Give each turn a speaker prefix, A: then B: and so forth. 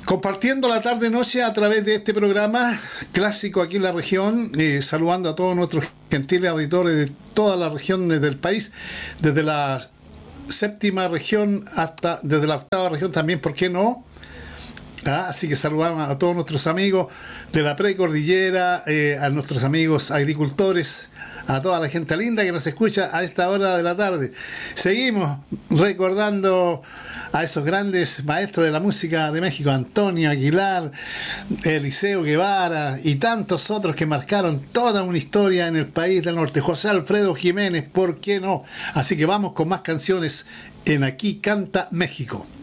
A: Compartiendo la tarde-noche a través de este programa clásico aquí en la región, saludando a todos nuestros gentiles auditores de todas las regiones del país, desde la séptima región hasta desde la octava región también, ¿por qué no? Así que saludamos a todos nuestros amigos de la precordillera, a nuestros amigos agricultores, a toda la gente linda que nos escucha a esta hora de la tarde. Seguimos recordando a esos grandes maestros de la música de México, Antonio Aguilar, Eliseo Guevara y tantos otros que marcaron toda una historia en el país del norte. José Alfredo Jiménez, ¿por qué no? Así que vamos con más canciones en Aquí Canta México.